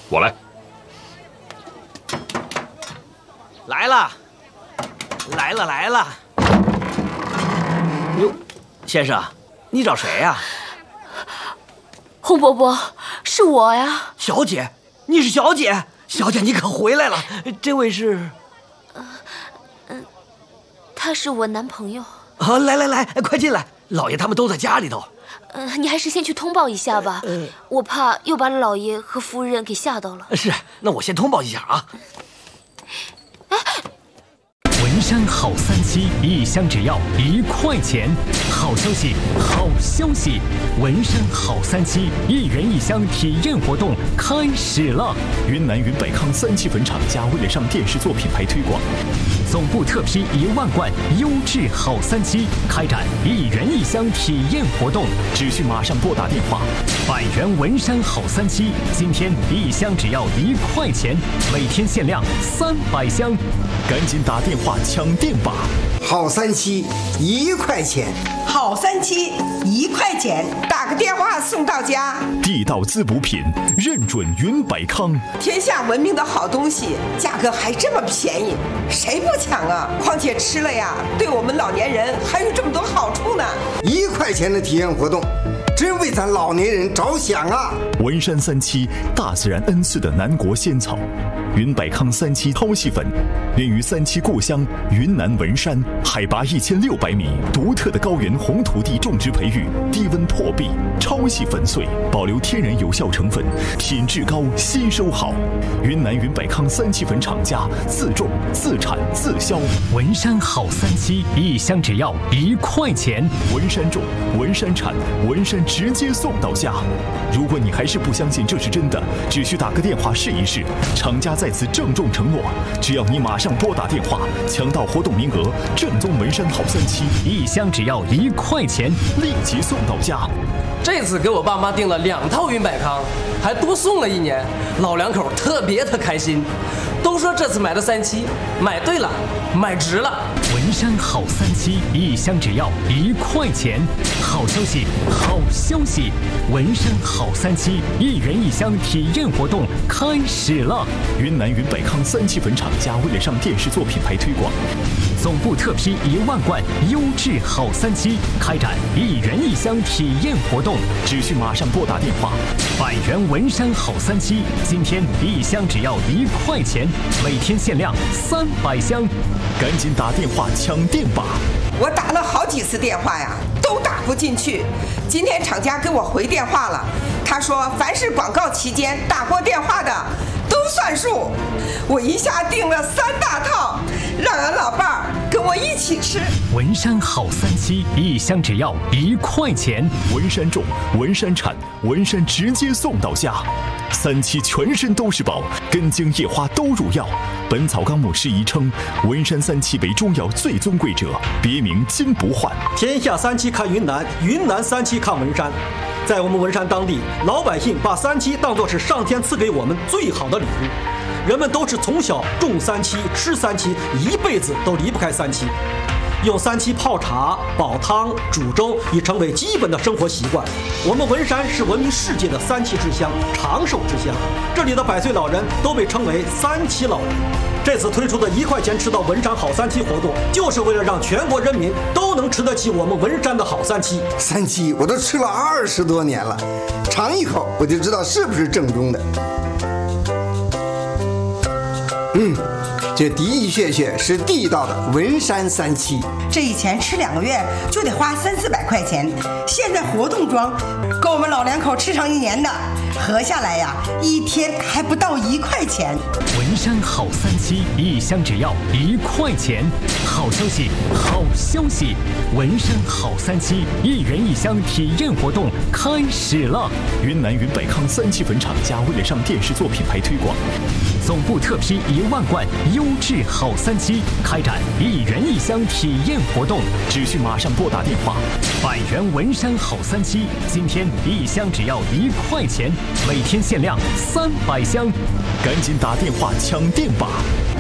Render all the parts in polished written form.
我来。 来了，来了，来了。哟，先生，你找谁呀？ 洪伯伯，是我呀。 小姐，你是小姐？小姐，你可回来了。这位是？ 他是我男朋友。 啊，来来来，快进来，老爷他们都在家里头。 你还是先去通报一下吧，我怕又把老爷和夫人给吓到了。 是，那我先通报一下啊。 文山好三七，一箱只要1块钱。好消息，好消息！文山好三七1元1箱体验活动开始了。 云南云百康3期粉厂家为了上电视做品牌推广， 总部特批1万罐优质好三七，开展1元1箱体验活动， 只需马上拨打电话。 100元文山好三七，今天1箱只要1块钱，每天限量300箱， 赶紧打电话抢店吧！ 好三七1块钱， 好三七1块钱，打个电话送到家。 地道滋补品，认准云百康。 天下闻名的好东西，价格还这么便宜，谁不抢啊？况且吃了呀，对我们老年人还有这么多好处呢。 1块钱的体验活动，真为咱老年人着想啊！ 文山三七，大自然恩赐的南国仙草。云百康三七超细粉，源于三七故乡云南文山，海拔1600米，独特的高原红土地种植培育，低温破壁，超细粉碎，保留天然有效成分，品质高，吸收好。云南云百康三七粉厂家自种、自产、自销。 文山好三七，1箱只要1块钱。 文山种，文山产，文山直接送到家。如果你还是不相信这是真的，只需打个电话试一试。厂家在此郑重承诺，只要你马上拨打电话，抢到活动名额，正宗文山好三七 ，1箱只要1块钱， 立即送到家。 这次给我爸妈订了2套云百康，还多送了1年，老两口特别的开心，都说这次买的三七买对了，买值了。 文山好三七，1箱只要1块钱。好消息，好消息！文山好三七1元1箱体验活动开始了。 云南云百康三七粉厂家为了上电视做品牌推广， 总部特批1万罐优质好三七，开展1元1箱体验活动， 只需马上拨打电话。 100元文山好三七，今天1箱只要1块钱，每天限量300箱， 赶紧打电话抢店吧！ 我打了好几次电话呀，都打不进去。今天厂家给我回电话了，他说凡是广告期间打过电话的都算数。我一下订了3大套，让俺老伴儿跟我一起吃。 文山好三七，1箱只要1块钱。 文山种，文山产，文山直接送到家。三七全身都是宝，根茎叶花都入药。本草纲目释疑称，文山三七为中药最尊贵者，别名金不换。 天下三七看云南，云南三七看文山。在我们文山当地，老百姓把三七当作是上天赐给我们最好的礼物。人们都是从小种三七、吃三七，一辈子都离不开三七。用三七泡茶、煲汤、煮粥已成为基本的生活习惯。我们文山是闻名世界的三七之乡、长寿之乡，这里的100岁老人都被称为三七老人。这次推出的1块钱吃到文山好三七活动，就是为了让全国人民都能吃得起我们文山的好三七。 三七我都吃了20多年了，尝一口我就知道是不是正宗的。这的的确确是地道的文山三七。 这以前吃2个月就得花300-400块钱，现在活动装够我们老两口吃上1年的，合下来呀，1天还不到1块钱。 文山好三七，1箱只要1块钱。好消息，好消息！文山好三七1元1箱体验活动开始了。 云南云百康三七粉厂家为了上电视做品牌推广， 总部特批1万罐优质好三七，开展1元1箱体验活动， 只需马上拨打电话。 100元文山好三七，今天1箱只要1块钱，每天限量300箱， 赶紧打电话抢店吧！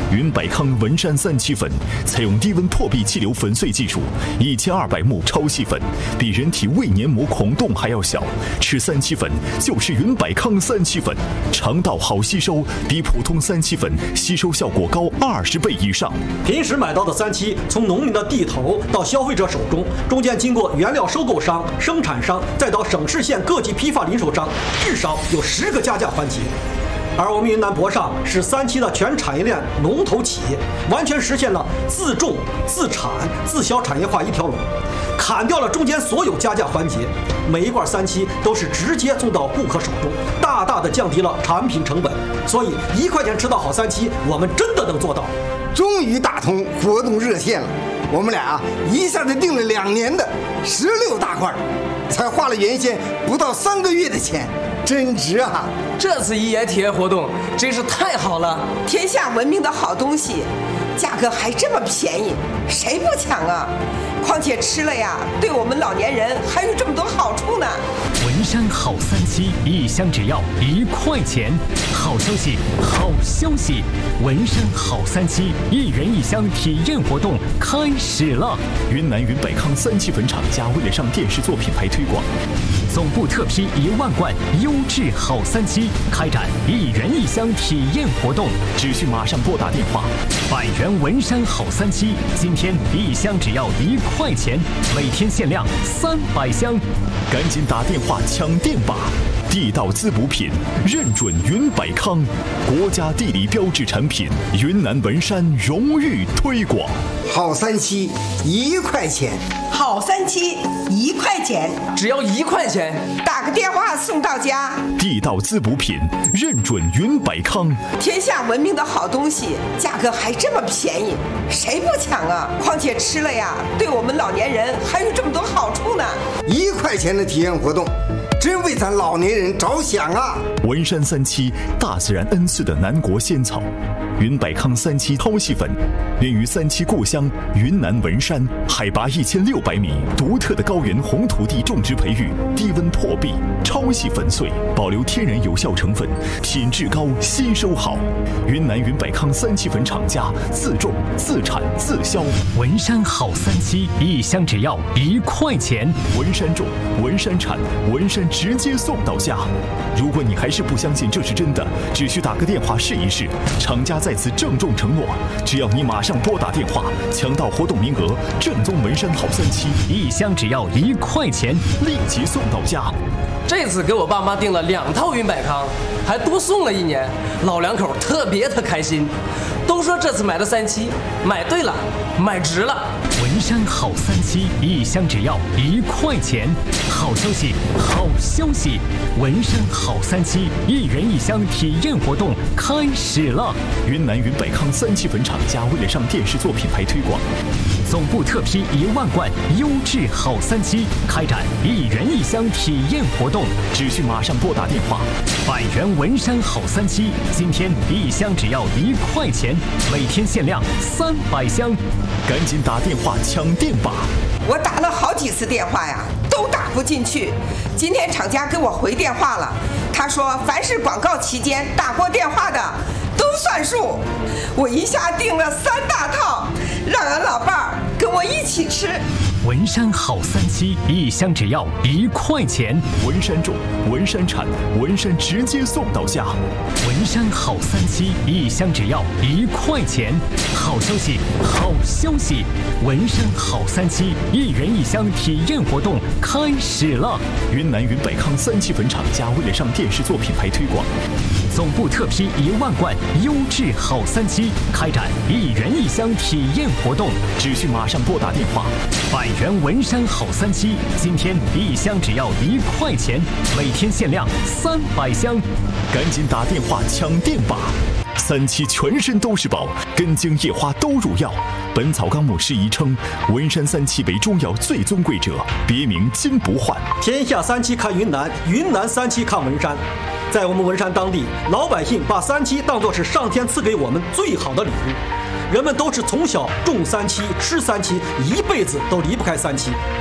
云百康文山3七粉采用低温破壁气流粉碎技术，1200目超细粉，比人体胃黏膜孔洞还要小。吃3七粉就是云百康3七粉，肠道好吸收，比普通3七粉吸收效果高20倍以上。 平时买到的3七，从农民的地头到消费者手中，中间经过原料收购商、生产商，再到省市县各级批发零售商，至少有10个加价环节。而我们云南博上是3七的全产业链龙头企业，完全实现了自种、自产、自销产业化一条龙，砍掉了中间所有加价环节，每一罐3七都是直接送到顾客手中，大大的降低了产品成本。所以1块钱吃到好3七，我们真的能做到。 终于打通活动热线了，我们俩一下子订了2年的16大块，才花了原先不到3个月的钱，真值啊！ 这次一言体验活动真是太好了， 天下闻名的好东西，价格还这么便宜，谁不抢啊？况且吃了呀，对我们老年人还有这么多好处呢。 文山好3七，一箱只要1块钱。好消息，好消息！文山好3七1元1箱体验活动开始了。 云南云百康3七粉厂家为了上电视做品牌推广， 总部特批1万罐优质好3七，开展1元1箱体验活动， 只需马上拨打电话。 100元文山好3七，今天1箱只要1块钱，每天限量300箱， 赶紧打电话抢店吧！地道滋补品认准云百康，国家地理标志产品，云南文山荣誉推广。 好3七1块钱， 好3七1块钱， 只要1块钱， 打个电话送到家。 地道滋补品认准云百康， 天下闻名的好东西，价格还这么便宜，谁不抢啊？况且吃了呀，对我们老年人还有这么多好处呢。 1块钱的体验活动，真为咱老年人着想啊！ 文山3七大自然恩赐的南国仙草，云百康3七超细粉，源于3七故乡云南文山，海拔1600米，独特的高原红土地种植培育，低温破壁，超细粉碎，保留天然有效成分，品质高，吸收好。云南云百康3七粉厂家自种、自产、自销。 文山好3七1箱只要1块钱， 文山种，文山产，文山直接送到家。如果你还是不相信这是真的，只需打个电话试一试。厂家在此郑重承诺，只要你马上拨打电话，抢到活动名额，正宗文山好3七 1箱只要1块钱， 立即送到家。 这次给我爸妈订了2套云百康，还多送了1年，老两口特别的开心，都说这次买的3七买对了，买值了。 文山好3七1箱只要1块钱。好消息，好消息！文山好3七1元1箱体验活动开始了。 云南云百康3七粉厂家为了上电视做品牌推广， 总部特批1万罐优质好3七，开展1元1箱体验活动， 只需马上拨打电话。 100元文山好3七，今天1箱只要1块钱，每天限量300箱， 赶紧打电话抢店吧！ 我打了好几次电话呀，都打不进去。今天厂家给我回电话了，他说凡是广告期间打过电话的都算数。我一下订了3大套，让俺老伴儿跟我一起吃。 文山好3七1箱只要1块钱， 文山种，文山产，文山直接送到家。 文山好3七1箱只要1块钱。好消息，好消息！文山好3七1元1箱体验活动开始了。 云南云百康3七粉厂家为了上电视做品牌推广， 总部特批1万罐优质好3七，开展1元1箱体验活动， 只需马上拨打电话。 100元文山好3七，今天1箱只要1块钱，每天限量300箱， 赶紧打电话抢店吧！3七全身都是宝，根茎叶花都入药。本草纲目释义称，文山3七为中药最尊贵者，别名金不换。 天下3七看云南，云南3七看文山。在我们文山当地，老百姓把3七当作是上天赐给我们最好的礼物。人们都是从小种3七、吃3七，一辈子都离不开3七。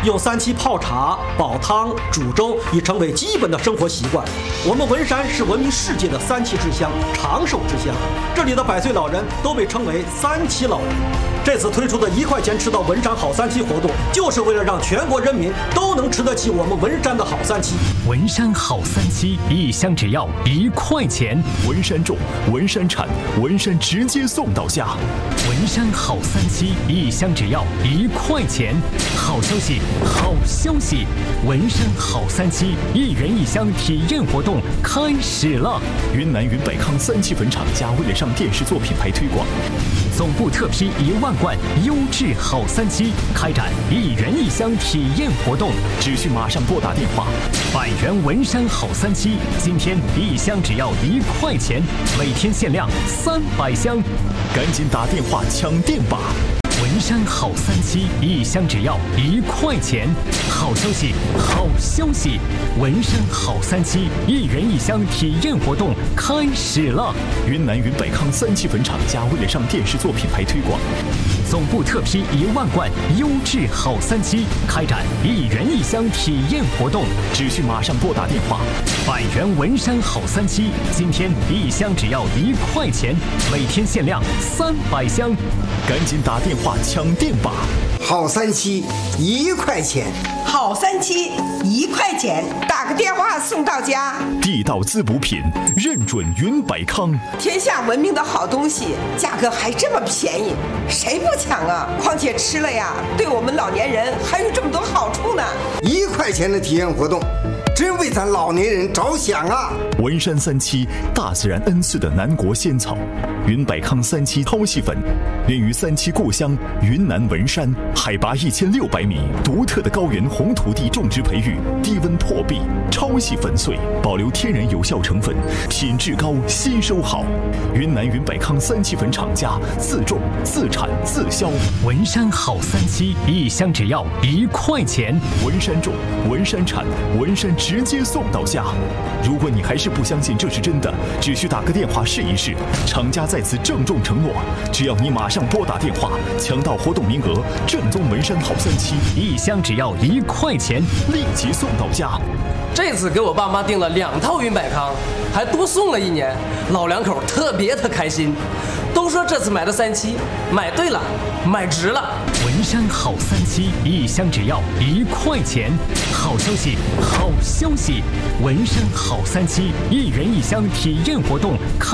用三七泡茶、煲汤、煮粥已成为基本的生活习惯。我们文山是闻名世界的三七之乡、长寿之乡，这里的100岁老人都被称为三七老人。这次推出的1块钱吃到文山好三七活动，就是为了让全国人民都能吃得起我们文山的好三七。 文山好三七，一箱只要1块钱。 文山种，文山产，文山直接送到家。 文山好三七，一箱只要1块钱。好消息，好消息！文山好三七1元1箱体验活动开始了。 云南云百康三七粉厂家为了上电视做品牌推广， 总部特批1万罐优质好三七，开展1元1箱体验活动， 只需马上拨打电话。 100元文山好三七，今天1箱只要1块钱，每天限量300箱， 赶紧打电话抢店吧！ 文山好三七，一箱只要1块钱。好消息，好消息！文山好三七1元1箱体验活动开始了。 云南云百康三七粉厂家为了上电视做品牌推广， 总部特批1万罐优质好三七，开展1元1箱体验活动， 只需马上拨打电话。 100元文山好三七，今天1箱只要1块钱，每天限量300箱， 赶紧打电话抢店吧！ 好三七1块钱， 好三七1块钱，打个电话送到家。 地道滋补品，认准云百康。 天下闻名的好东西，价格还这么便宜，谁不抢啊？况且吃了呀，对我们老年人还有这么多好处呢。 1块钱的体验活动，真为咱老年人着想啊！ 文山三七，大自然恩赐的南国仙草，云百康三七掏细粉，源于三七故乡云南文山，海拔1600米，独特的高原红土地种植培育，低温破壁，超细粉碎，保留天然有效成分，品质高，吸收好。云南云百康三七粉厂家自种、自产、自销。 文山好三七，一箱只要1块钱。 文山种，文山产，文山直接送到家。如果你还是不相信这是真的，只需打个电话试一试。厂家在此郑重承诺，只要你马上拨打电话，抢到活动名额，正宗文山好三七 1箱只要1块钱， 立即送到家。 这次给我爸妈订了2套云百康，还多送了1年，老两口特别的开心，都说这次买的三七买对了，买值了。 文山好三七，一箱只要1块钱。好消息，好消息！文山好三七1元1箱体验活动开